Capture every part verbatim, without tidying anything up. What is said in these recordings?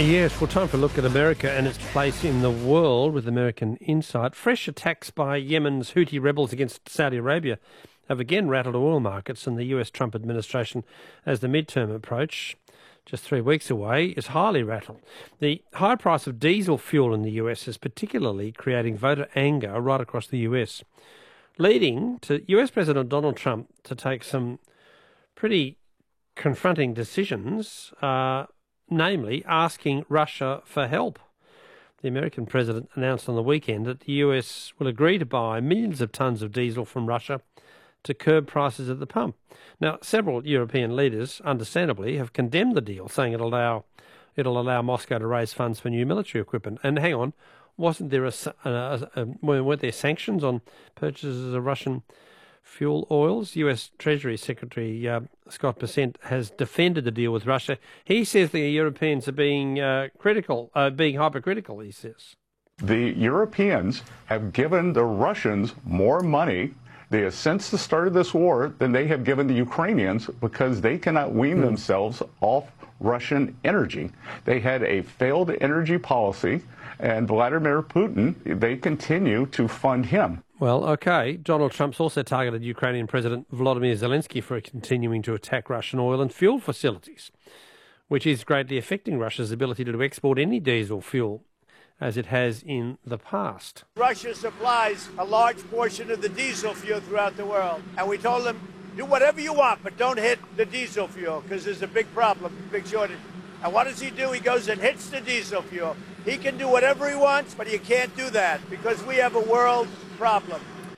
Yes, well, time for a look at America and its place in the world with American Insight. Fresh attacks by Yemen's Houthi rebels against Saudi Arabia have again rattled oil markets, and the U S Trump administration, as the midterm approach, just three weeks away, is highly rattled. The high price of diesel fuel in the U S is particularly creating voter anger right across the U S, leading to U S President Donald Trump to take some pretty confronting decisions, uh, namely asking Russia for help. The American president announced on the weekend that the U S will agree to buy millions of tonnes of diesel from Russia to curb prices at the pump. Now, several European leaders, understandably, have condemned the deal, saying it'll allow it'll allow Moscow to raise funds for new military equipment. And hang on, wasn't there a, a, a weren't there sanctions on purchases of Russian fuel oils? U S Treasury Secretary uh, Scott Bessent has defended the deal with Russia. He says the Europeans are being uh, critical, uh, being hypercritical, he says. The Europeans have given the Russians more money they have since the start of this war than they have given the Ukrainians, because they cannot wean mm. themselves off Russian energy. They had a failed energy policy, and Vladimir Putin, they continue to fund him. Well, OK. Donald Trump's also targeted Ukrainian President Volodymyr Zelensky for continuing to attack Russian oil and fuel facilities, which is greatly affecting Russia's ability to export any diesel fuel, as it has in the past. Russia supplies a large portion of the diesel fuel throughout the world, and we told them, do whatever you want, but don't hit the diesel fuel, because there's a big problem, big shortage. And what does he do? He goes and hits the diesel fuel. He can do whatever he wants, but you can't do that, because we have a world problem.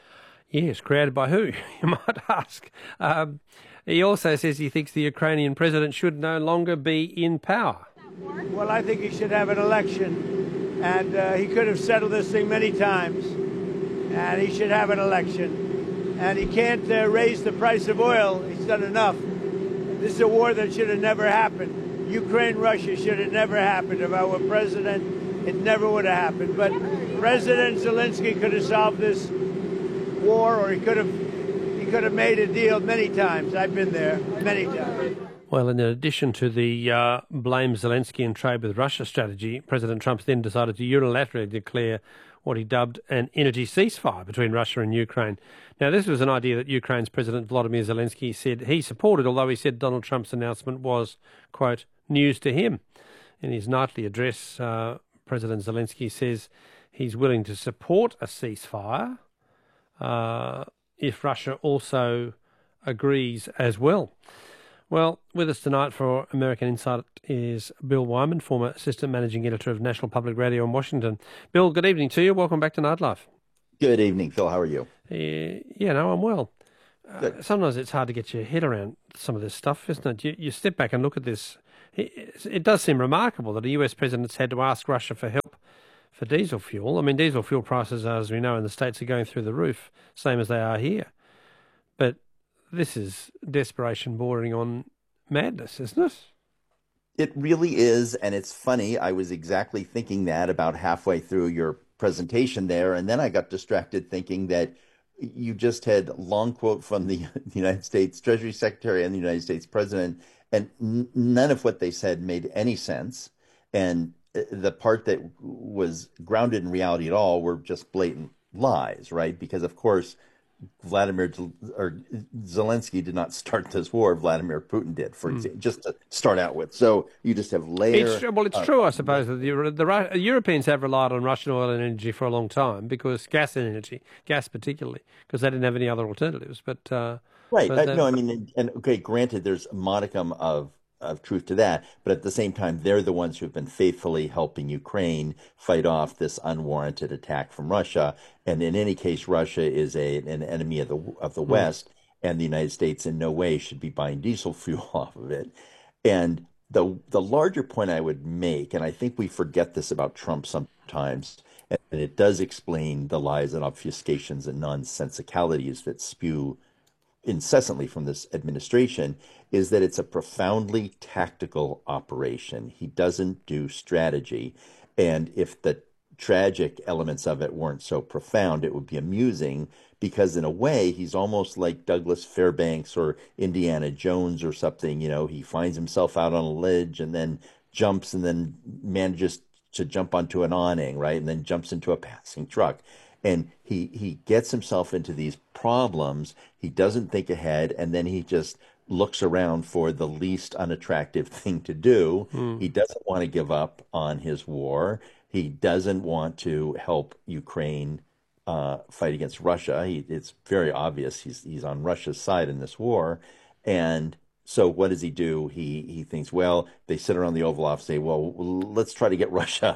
Yes, created by who, you might ask. Um, he also says he thinks the Ukrainian president should no longer be in power. Well, I think he should have an election, and uh, he could have settled this thing many times, and he should have an election. And he can't uh, raise the price of oil. He's done enough. This is a war that should have never happened. Ukraine-Russia should have never happened. If I were president, it never would have happened. But President Zelensky could have solved this war, or he could have he could have made a deal many times. I've been there many times. Well, in addition to the uh, blame Zelensky and trade with Russia strategy, President Trump then decided to unilaterally declare what he dubbed an energy ceasefire between Russia and Ukraine. Now, this was an idea that Ukraine's President Volodymyr Zelensky said he supported, although he said Donald Trump's announcement was, quote, news to him. In his nightly address, uh, President Zelensky says he's willing to support a ceasefire uh, if Russia also agrees as well. Well, with us tonight for American Insight is Bill Wyman, former Assistant Managing Editor of National Public Radio in Washington. Bill, good evening to you. Welcome back to Nightlife. Good evening, Phil. How are you? Uh, yeah, no, I'm well. Uh, sometimes it's hard to get your head around some of this stuff, isn't it? You, you step back and look at this. It, it does seem remarkable that a U S president's had to ask Russia for help for diesel fuel. I mean, diesel fuel prices, as we know, in the States are going through the roof, same as they are here. But this is desperation bordering on madness, isn't it? It really is, and it's funny. I was exactly thinking that about halfway through your presentation there, and then I got distracted thinking that you just had a long quote from the, the United States Treasury Secretary and the United States President, and n- none of what they said made any sense. And the part that was grounded in reality at all were just blatant lies, right? Because, of course, Vladimir or Zelensky did not start this war. Vladimir Putin did, for mm. example, just to start out with. So you just have layers. It's, well, it's uh, true, I suppose, that the, the, the Europeans have relied on Russian oil and energy for a long time, because gas and energy, gas particularly, because they didn't have any other alternatives. But uh, right, but uh, no, I mean, and, and okay, granted, there's a modicum of. of truth to that, but at the same time, they're the ones who've been faithfully helping Ukraine fight off this unwarranted attack from Russia. And in any case, Russia is a an enemy of the of the mm. West, and the United States in no way should be buying diesel fuel off of it. And the the larger point I would make, and I think we forget this about Trump sometimes, and it does explain the lies and obfuscations and nonsensicalities that spew incessantly from this administration, is that it's a profoundly tactical operation. He doesn't do strategy. And if the tragic elements of it weren't so profound, it would be amusing, because in a way, he's almost like Douglas Fairbanks or Indiana Jones or something. You know, he finds himself out on a ledge and then jumps and then manages to jump onto an awning, right? And then jumps into a passing truck. And he he gets himself into these problems. He doesn't think ahead, and then he just looks around for the least unattractive thing to do. Mm. He doesn't want to give up on his war. He doesn't want to help Ukraine uh, fight against Russia. He, it's very obvious he's he's on Russia's side in this war. And so what does he do? He he thinks, well, they sit around the Oval Office and say, well, let's try to get Russia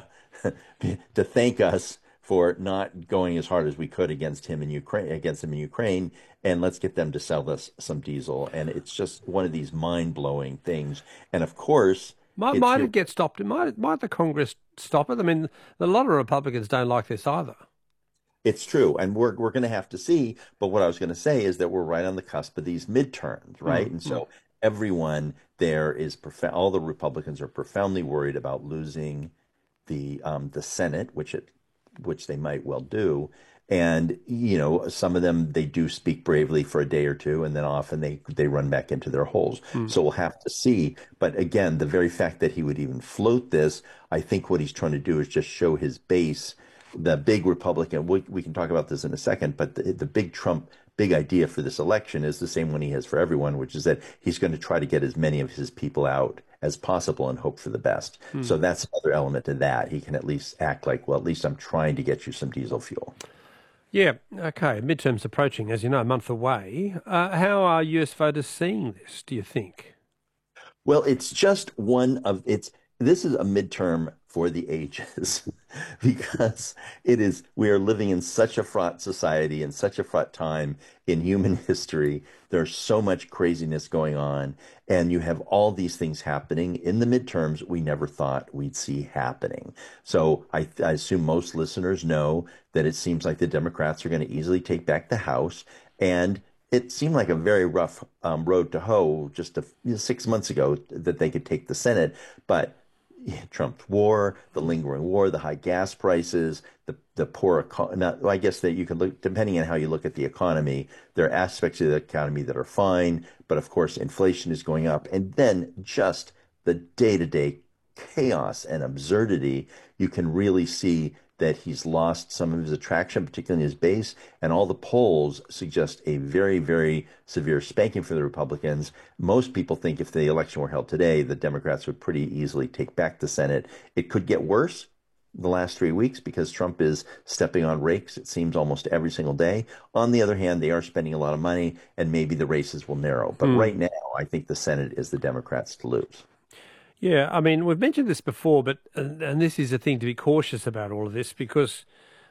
to thank us for not going as hard as we could against him in Ukraine, against him in Ukraine, and let's get them to sell us some diesel. And it's just one of these mind-blowing things. And of course, might, might it get stopped? Might might the Congress stop it? I mean, a lot of Republicans don't like this either. It's true, and we're we're going to have to see. But what I was going to say is that we're right on the cusp of these midterms, right? Mm-hmm. And so everyone there is prof- all the Republicans are profoundly worried about losing the um, the Senate, which it which they might well do. And, you know, some of them, they do speak bravely for a day or two, and then often they, they run back into their holes. Mm. So we'll have to see. But again, the very fact that he would even float this, I think what he's trying to do is just show his base, the big Republican. We, we can talk about this in a second, but the, the big Trump, big idea for this election is the same one he has for everyone, which is that he's going to try to get as many of his people out as possible and hope for the best. Hmm. So that's another element to that. He can at least act like, well, at least I'm trying to get you some diesel fuel. Yeah, okay. Midterms approaching, as you know, a month away. Uh, how are U S voters seeing this, do you think? Well, it's just one of it's. This is a midterm for the ages because it is. We are living in such a fraught society and such a fraught time in human history. There's so much craziness going on, and you have all these things happening in the midterms we never thought we'd see happening. So I, I assume most listeners know that it seems like the Democrats are going to easily take back the House, and it seemed like a very rough um, road to hoe just a, you know, six months ago that they could take the Senate, but Trump's war, the lingering war, the high gas prices, the the poor economy. I guess that you can look, depending on how you look at the economy, there are aspects of the economy that are fine, but of course inflation is going up. And then just the day-to-day chaos and absurdity, you can really see that he's lost some of his attraction, particularly in his base, and all the polls suggest a very, very severe spanking for the Republicans. Most people think if the election were held today, the Democrats would pretty easily take back the Senate. It could get worse the last three weeks because Trump is stepping on rakes, it seems, almost every single day. On the other hand, they are spending a lot of money, and maybe the races will narrow. But hmm. right now, I think the Senate is the Democrats to lose. Yeah, I mean, we've mentioned this before, but and, and this is a thing to be cautious about all of this because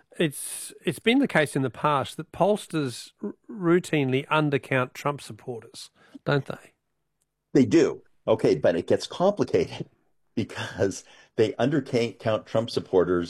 it's it's been the case in the past that pollsters r- routinely undercount Trump supporters, don't they? They do. Okay, but it gets complicated because they undercount Trump supporters